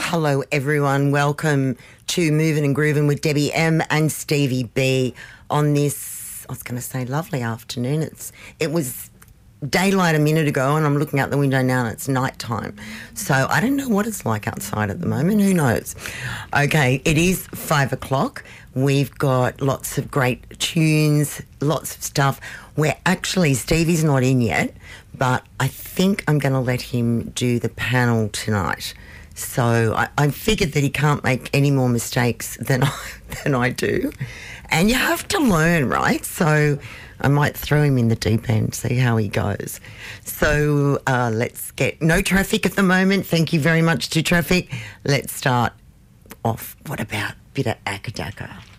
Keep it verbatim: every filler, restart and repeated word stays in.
hello everyone. Welcome to Moving and Grooving with Debbie M and Stevie B on this, I was going to say lovely afternoon. It's It was daylight a minute ago and I'm looking out the window now and it's night time. So I don't know what it's like outside at the moment. Who knows? Okay, it is five o'clock. We've got lots of great tunes, lots of stuff. We're actually, Stevie's not in yet, but I think I'm going to let him do the panel tonight. So I, I figured that he can't make any more mistakes than I, than I do. And you have to learn, right? So I might throw him in the deep end, see how he goes. So uh, let's get, no traffic at the moment. Thank you very much to traffic. Let's start off. What about a bit of Akadaka?